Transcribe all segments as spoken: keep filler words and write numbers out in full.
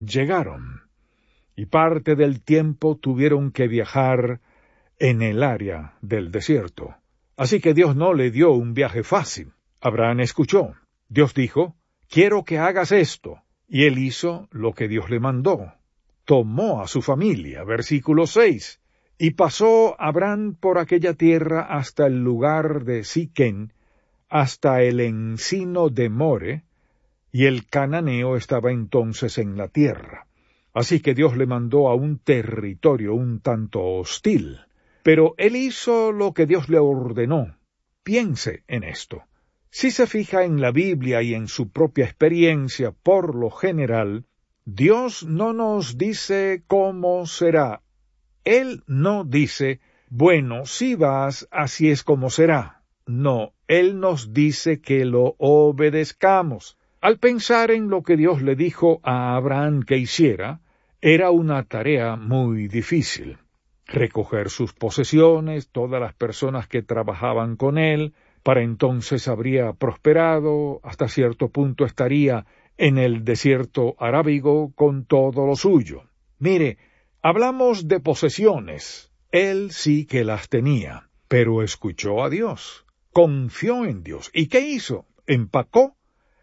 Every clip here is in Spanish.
Llegaron, y parte del tiempo tuvieron que viajar en el área del desierto. Así que Dios no le dio un viaje fácil. Abraham escuchó. Dios dijo, quiero que hagas esto. Y él hizo lo que Dios le mandó. Tomó a su familia, versículo seis, y pasó Abraham por aquella tierra hasta el lugar de Siquén, hasta el encino de More, y el cananeo estaba entonces en la tierra. Así que Dios le mandó a un territorio un tanto hostil. Pero él hizo lo que Dios le ordenó. Piense en esto. Si se fija en la Biblia y en su propia experiencia, por lo general, Dios no nos dice cómo será. Él no dice, bueno, si vas, así es como será. No, Él nos dice que lo obedezcamos. Al pensar en lo que Dios le dijo a Abraham que hiciera, era una tarea muy difícil. Recoger sus posesiones, todas las personas que trabajaban con él, para entonces habría prosperado, hasta cierto punto estaría en el desierto arábigo con todo lo suyo. Mire, hablamos de posesiones. Él sí que las tenía, pero escuchó a Dios, confió en Dios. ¿Y qué hizo? Empacó.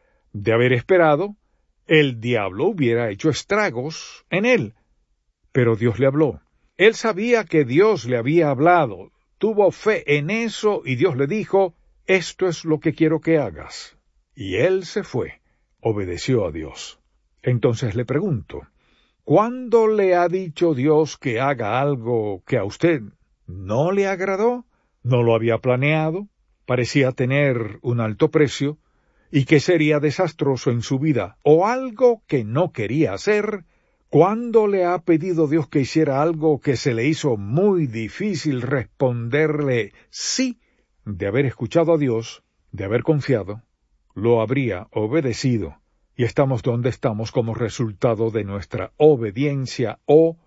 De haber esperado, el diablo hubiera hecho estragos en él. Pero Dios le habló. Él sabía que Dios le había hablado, tuvo fe en eso y Dios le dijo, esto es lo que quiero que hagas. Y él se fue, obedeció a Dios. Entonces le pregunto, ¿cuándo le ha dicho Dios que haga algo que a usted no le agradó? ¿No lo había planeado? Parecía tener un alto precio y que sería desastroso en su vida, o algo que no quería hacer. ¿Cuándo le ha pedido Dios que hiciera algo que se le hizo muy difícil responderle sí? De haber escuchado a Dios, de haber confiado, lo habría obedecido, y estamos donde estamos como resultado de nuestra obediencia o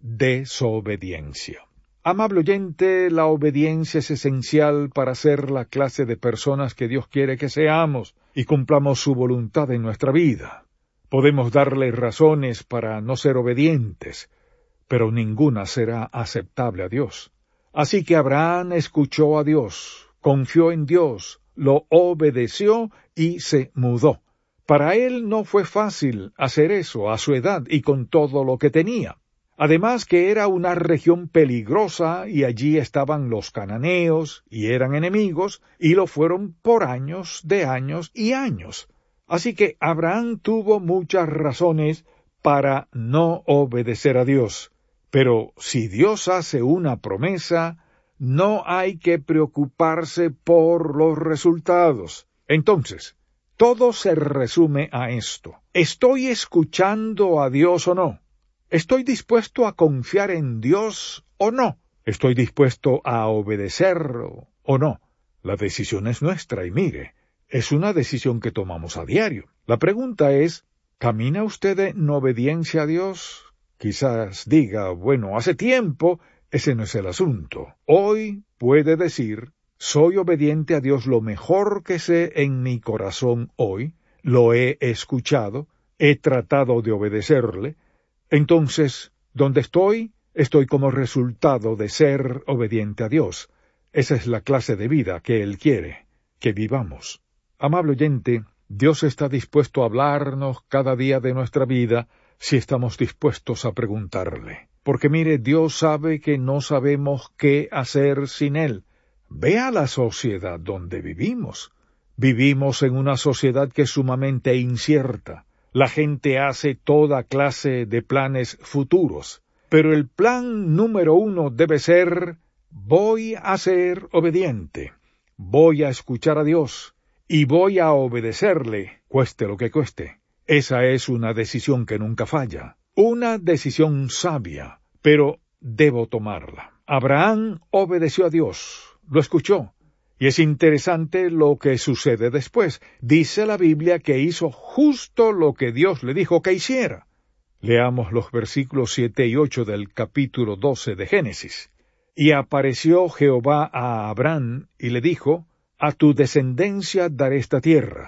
desobediencia. Amable oyente, la obediencia es esencial para ser la clase de personas que Dios quiere que seamos y cumplamos su voluntad en nuestra vida. Podemos darle razones para no ser obedientes, pero ninguna será aceptable a Dios. Así que Abraham escuchó a Dios, confió en Dios, lo obedeció y se mudó. Para él no fue fácil hacer eso a su edad y con todo lo que tenía. Además que era una región peligrosa y allí estaban los cananeos y eran enemigos y lo fueron por años de años y años. Así que Abraham tuvo muchas razones para no obedecer a Dios. Pero si Dios hace una promesa, no hay que preocuparse por los resultados. Entonces, todo se resume a esto. ¿Estoy escuchando a Dios o no? ¿Estoy dispuesto a confiar en Dios o no? ¿Estoy dispuesto a obedecerlo o no? La decisión es nuestra y mire, es una decisión que tomamos a diario. La pregunta es, ¿camina usted en obediencia a Dios? Quizás diga, bueno, hace tiempo, ese no es el asunto. Hoy puede decir, soy obediente a Dios lo mejor que sé en mi corazón hoy, lo he escuchado, he tratado de obedecerle. Entonces, ¿dónde estoy? Estoy como resultado de ser obediente a Dios. Esa es la clase de vida que Él quiere que vivamos. Amable oyente, Dios está dispuesto a hablarnos cada día de nuestra vida si estamos dispuestos a preguntarle. Porque mire, Dios sabe que no sabemos qué hacer sin Él. Vea la sociedad donde vivimos. Vivimos en una sociedad que es sumamente incierta. La gente hace toda clase de planes futuros. Pero el plan número uno debe ser, voy a ser obediente. Voy a escuchar a Dios. Y voy a obedecerle, cueste lo que cueste. Esa es una decisión que nunca falla. Una decisión sabia, pero debo tomarla. Abraham obedeció a Dios, lo escuchó. Y es interesante lo que sucede después. Dice la Biblia que hizo justo lo que Dios le dijo que hiciera. Leamos los versículos siete y ocho del capítulo doce de Génesis. Y apareció Jehová a Abraham y le dijo, a tu descendencia daré esta tierra.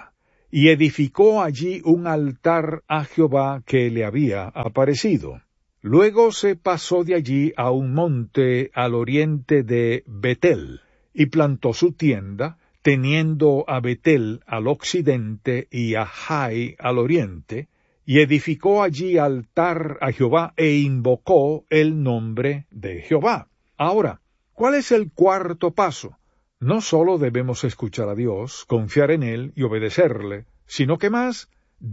y edificó allí un altar a Jehová que le había aparecido. Luego se pasó de allí a un monte al oriente de Betel, y plantó su tienda, teniendo a Betel al occidente y a Jai al oriente, y edificó allí altar a Jehová e invocó el nombre de Jehová. Ahora, ¿cuál es el cuarto paso? No solo debemos escuchar a Dios, confiar en Él y obedecerle, sino que más,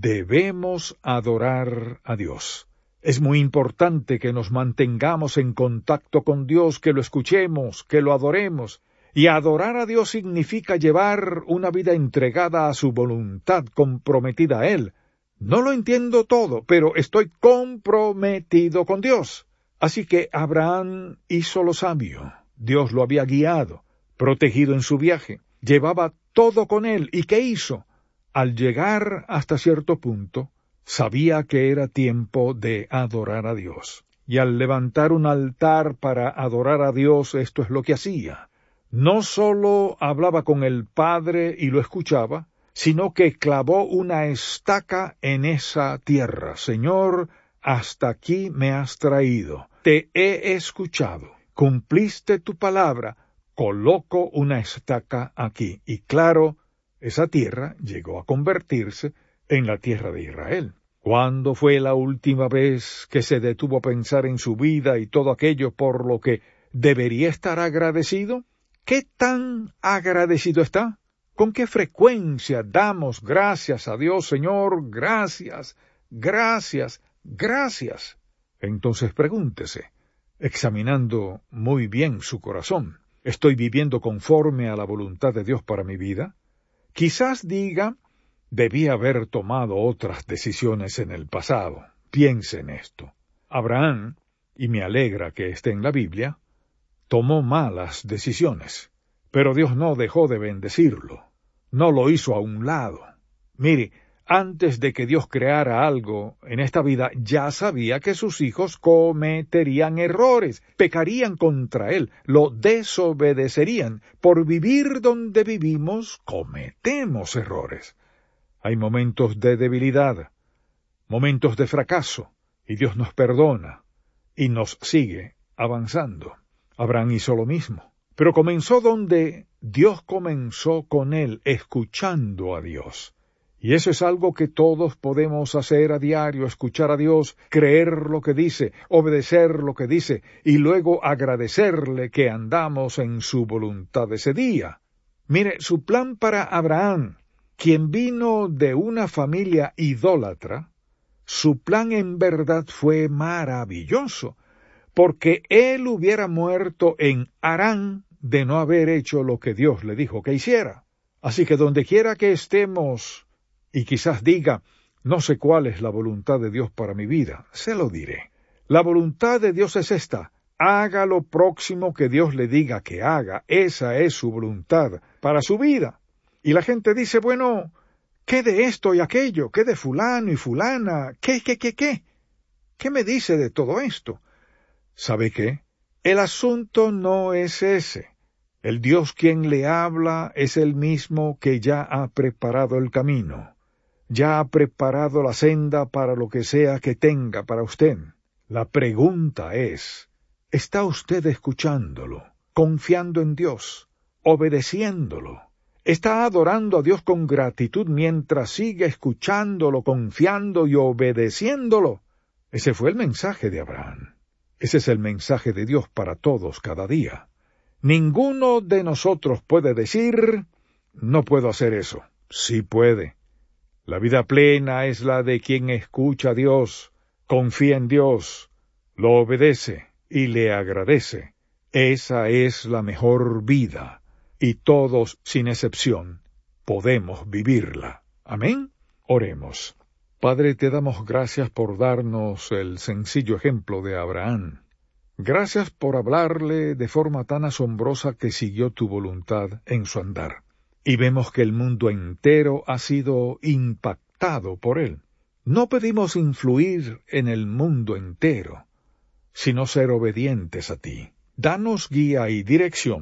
debemos adorar a Dios. Es muy importante que nos mantengamos en contacto con Dios, que lo escuchemos, que lo adoremos. Y adorar a Dios significa llevar una vida entregada a su voluntad, comprometida a Él. No lo entiendo todo, pero estoy comprometido con Dios. Así que Abraham hizo lo sabio. Dios lo había guiado, protegido en su viaje. Llevaba todo con él. ¿Y qué hizo? Al llegar hasta cierto punto, sabía que era tiempo de adorar a Dios. Y al levantar un altar para adorar a Dios, esto es lo que hacía. No solo hablaba con el Padre y lo escuchaba, sino que clavó una estaca en esa tierra. Señor, hasta aquí me has traído. Te he escuchado. Cumpliste tu palabra. Coloco una estaca aquí. Y claro, esa tierra llegó a convertirse en la tierra de Israel. ¿Cuándo fue la última vez que se detuvo a pensar en su vida y todo aquello por lo que debería estar agradecido? ¿Qué tan agradecido está? ¿Con qué frecuencia damos gracias a Dios, Señor? Gracias, gracias, gracias. Entonces pregúntese, examinando muy bien su corazón, ¿estoy viviendo conforme a la voluntad de Dios para mi vida? Quizás diga, debí haber tomado otras decisiones en el pasado. Piense en esto. Abraham, y me alegra que esté en la Biblia, tomó malas decisiones, pero Dios no dejó de bendecirlo. No lo hizo a un lado. Mire, antes de que Dios creara algo en esta vida, ya sabía que sus hijos cometerían errores, pecarían contra Él, lo desobedecerían. Por vivir donde vivimos, cometemos errores. Hay momentos de debilidad, momentos de fracaso, y Dios nos perdona y nos sigue avanzando. Abraham hizo lo mismo, pero comenzó donde Dios comenzó con él, escuchando a Dios. Y eso es algo que todos podemos hacer a diario, escuchar a Dios, creer lo que dice, obedecer lo que dice, y luego agradecerle que andamos en su voluntad ese día. Mire, su plan para Abraham, quien vino de una familia idólatra, su plan en verdad fue maravilloso, porque él hubiera muerto en Harán de no haber hecho lo que Dios le dijo que hiciera. Así que donde quiera que estemos, y quizás diga, no sé cuál es la voluntad de Dios para mi vida, se lo diré. La voluntad de Dios es esta: haga lo próximo que Dios le diga que haga. Esa es su voluntad para su vida. Y la gente dice, bueno, ¿qué de esto y aquello? ¿Qué de fulano y fulana? ¿Qué, qué, qué, qué? ¿Qué me dice de todo esto? ¿Sabe qué? El asunto no es ese. El Dios quien le habla es el mismo que ya ha preparado el camino. Ya ha preparado la senda para lo que sea que tenga para usted. La pregunta es, ¿está usted escuchándolo, confiando en Dios, obedeciéndolo? ¿Está adorando a Dios con gratitud mientras sigue escuchándolo, confiando y obedeciéndolo? Ese fue el mensaje de Abraham. Ese es el mensaje de Dios para todos cada día. Ninguno de nosotros puede decir, no puedo hacer eso. Sí puede. La vida plena es la de quien escucha a Dios, confía en Dios, lo obedece y le agradece. Esa es la mejor vida, y todos, sin excepción, podemos vivirla. Amén. Oremos. Padre, te damos gracias por darnos el sencillo ejemplo de Abraham. Gracias por hablarle de forma tan asombrosa que siguió tu voluntad en su andar. Y vemos que el mundo entero ha sido impactado por él. No pedimos influir en el mundo entero, sino ser obedientes a ti. Danos guía y dirección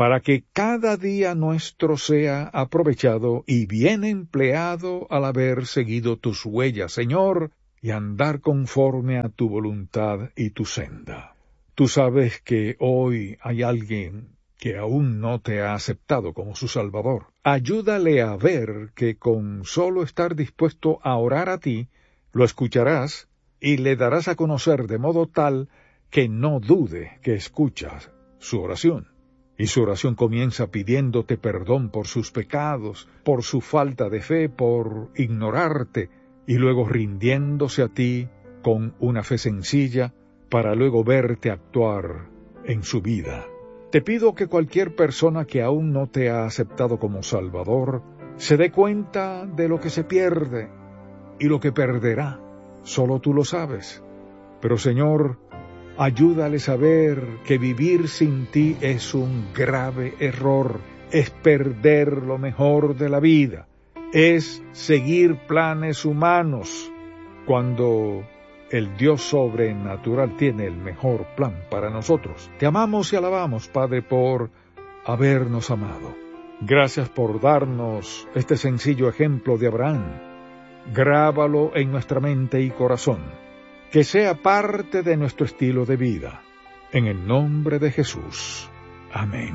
para que cada día nuestro sea aprovechado y bien empleado al haber seguido tus huellas, Señor, y andar conforme a tu voluntad y tu senda. Tú sabes que hoy hay alguien que aún no te ha aceptado como su Salvador. Ayúdale a ver que con solo estar dispuesto a orar a ti, lo escucharás y le darás a conocer de modo tal que no dude que escuchas su oración. Y su oración comienza pidiéndote perdón por sus pecados, por su falta de fe, por ignorarte, y luego rindiéndose a ti con una fe sencilla, para luego verte actuar en su vida. Te pido que cualquier persona que aún no te ha aceptado como Salvador, se dé cuenta de lo que se pierde y lo que perderá. Solo tú lo sabes. Pero, Señor, ayúdales a ver que vivir sin ti es un grave error, es perder lo mejor de la vida, es seguir planes humanos, cuando el Dios sobrenatural tiene el mejor plan para nosotros. Te amamos y alabamos, Padre, por habernos amado. Gracias por darnos este sencillo ejemplo de Abraham. Grábalo en nuestra mente y corazón, que sea parte de nuestro estilo de vida. En el nombre de Jesús. Amén.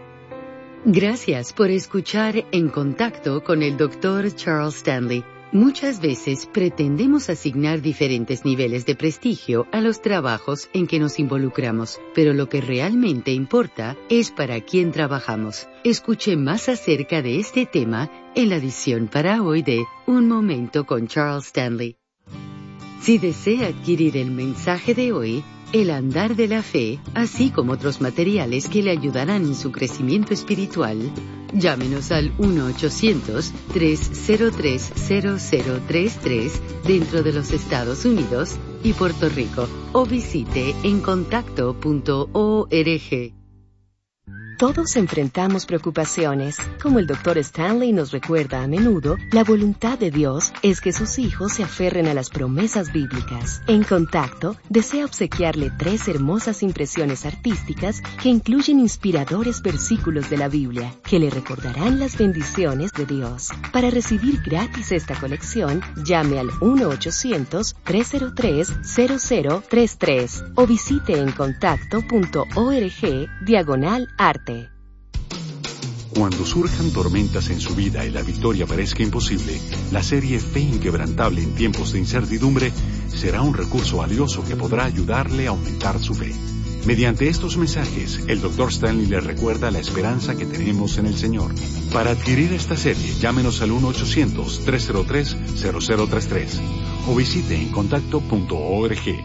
Gracias por escuchar En Contacto con el doctor Charles Stanley. Muchas veces pretendemos asignar diferentes niveles de prestigio a los trabajos en que nos involucramos, pero lo que realmente importa es para quién trabajamos. Escuche más acerca de este tema en la edición para hoy de Un Momento con Charles Stanley. Si desea adquirir el mensaje de hoy, El Andar de la Fe, así como otros materiales que le ayudarán en su crecimiento espiritual, llámenos al uno ochocientos, tres cero tres, cero cero tres tres dentro de los Estados Unidos y Puerto Rico o visite en contacto punto org. Todos enfrentamos preocupaciones. Como el doctor Stanley nos recuerda a menudo, la voluntad de Dios es que sus hijos se aferren a las promesas bíblicas. En Contacto, desea obsequiarle tres hermosas impresiones artísticas que incluyen inspiradores versículos de la Biblia, que le recordarán las bendiciones de Dios. Para recibir gratis esta colección, llame al uno ochocientos, tres cero tres, cero cero tres tres o visite en contacto punto org diagonal arte. Cuando surjan tormentas en su vida y la victoria parezca imposible, la serie Fe Inquebrantable en tiempos de incertidumbre será un recurso valioso que podrá ayudarle a aumentar su fe. Mediante estos mensajes, el doctor Stanley le recuerda la esperanza que tenemos en el Señor. Para adquirir esta serie, llámenos al uno ochocientos, tres cero tres, cero cero tres tres o visite en contacto punto org.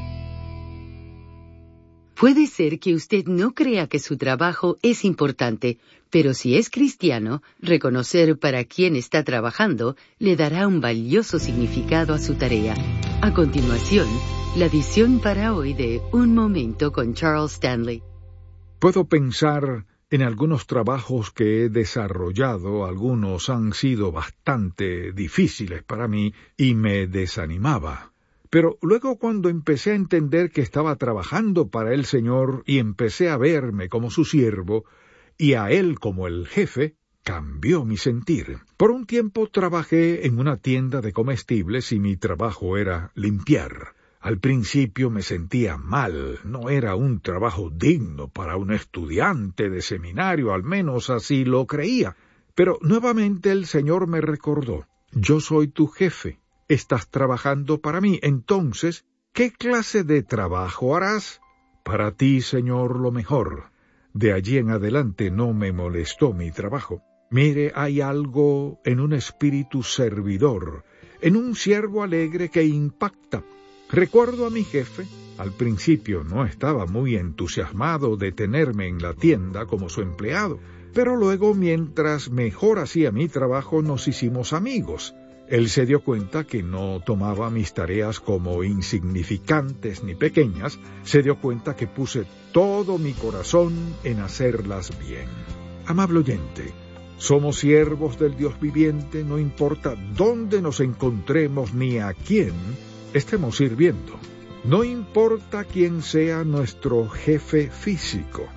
Puede ser que usted no crea que su trabajo es importante, pero si es cristiano, reconocer para quién está trabajando le dará un valioso significado a su tarea. A continuación, la edición para hoy de Un Momento con Charles Stanley. Puedo pensar en algunos trabajos que he desarrollado, algunos han sido bastante difíciles para mí y me desanimaba. Pero luego cuando empecé a entender que estaba trabajando para el Señor y empecé a verme como su siervo y a Él como el jefe, cambió mi sentir. Por un tiempo trabajé en una tienda de comestibles y mi trabajo era limpiar. Al principio me sentía mal, no era un trabajo digno para un estudiante de seminario, al menos así lo creía. Pero nuevamente el Señor me recordó, yo soy tu jefe. Estás trabajando para mí, entonces, ¿qué clase de trabajo harás? Para ti, Señor, lo mejor. De allí en adelante no me molestó mi trabajo. Mire, hay algo en un espíritu servidor, en un siervo alegre que impacta. Recuerdo a mi jefe, al principio no estaba muy entusiasmado de tenerme en la tienda como su empleado, pero luego, mientras mejor hacía mi trabajo, nos hicimos amigos. Él se dio cuenta que no tomaba mis tareas como insignificantes ni pequeñas, se dio cuenta que puse todo mi corazón en hacerlas bien. Amable oyente, somos siervos del Dios viviente, no importa dónde nos encontremos ni a quién estemos sirviendo. No importa quién sea nuestro jefe físico.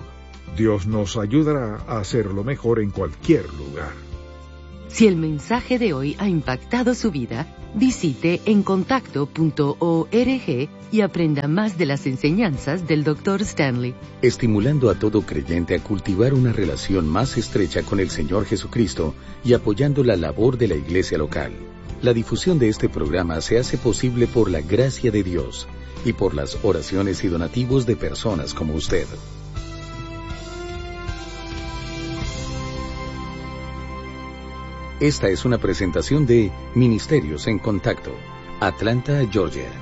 Dios nos ayudará a hacerlo mejor en cualquier lugar. Si el mensaje de hoy ha impactado su vida, visite encontacto punto org y aprenda más de las enseñanzas del doctor Stanley. Estimulando a todo creyente a cultivar una relación más estrecha con el Señor Jesucristo y apoyando la labor de la iglesia local. La difusión de este programa se hace posible por la gracia de Dios y por las oraciones y donativos de personas como usted. Esta es una presentación de Ministerios en Contacto, Atlanta, Georgia.